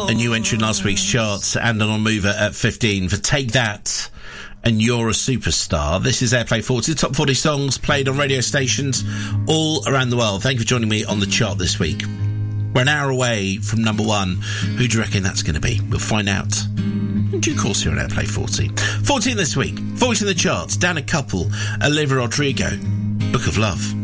A new entry in last week's charts and an on-mover at 15 for Take That and You're a Superstar. This is Airplay 40, the top 40 songs played on radio stations all around the world. Thank you for joining me on the chart this week. We're an hour away from number one. Who do you reckon that's going to be? We'll find out in due course here on Airplay 40. 14 this week, 40 in the charts, down a couple, Olivia Rodrigo, Book of Love.